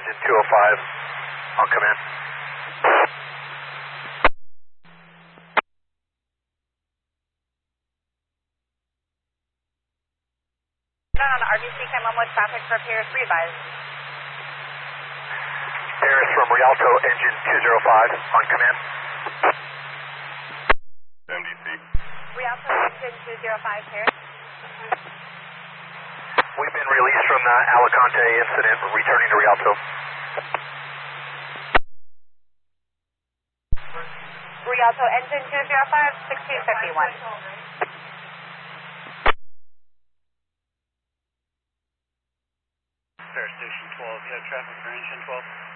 engine 205 on command. On RBC Chem 11 traffic for Paris, re-advise. Paris from Rialto, engine 205 on command. MDC. Rialto, engine 205, Paris. We've been released from the Alicante incident, returning to Rialto. Rialto, engine 205, 1651. Station 12, you have traffic for engine 12.